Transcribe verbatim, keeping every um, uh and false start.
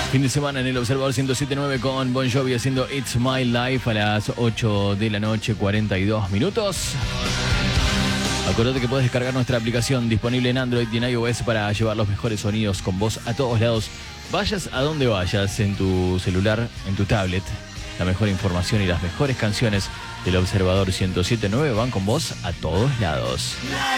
Fin de semana en el Observador ciento siete punto nueve con Bon Jovi haciendo It's My Life a las ocho de la noche, cuarenta y dos minutos. Acordate que puedes descargar nuestra aplicación disponible en Android y en iOS para llevar los mejores sonidos con vos a todos lados. Vayas a donde vayas, en tu celular, en tu tablet. La mejor información y las mejores canciones del Observador ciento siete punto nueve van con vos a todos lados.